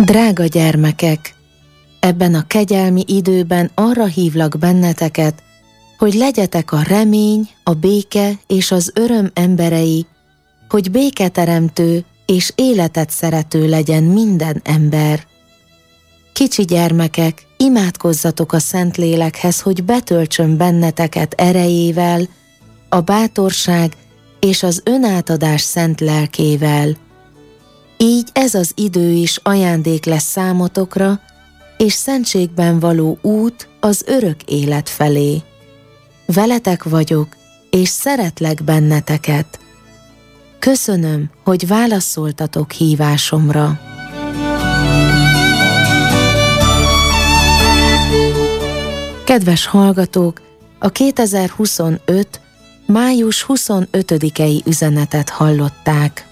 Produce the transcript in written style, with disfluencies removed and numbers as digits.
Drága gyermekek, ebben a kegyelmi időben arra hívlak benneteket, hogy legyetek a remény, a béke és az öröm emberei, hogy béketeremtő és életet szerető legyen minden ember. Kicsi gyermekek, imádkozzatok a Szentlélekhez, hogy betöltsön benneteket erejével, a bátorság és az önátadás szent lelkével. Így ez az idő is ajándék lesz számotokra, és szentségben való út az örök élet felé. Veletek vagyok, és szeretlek benneteket. Köszönöm, hogy válaszoltatok hívásomra. Kedves hallgatók, a 2025. május 25-i üzenetet hallották.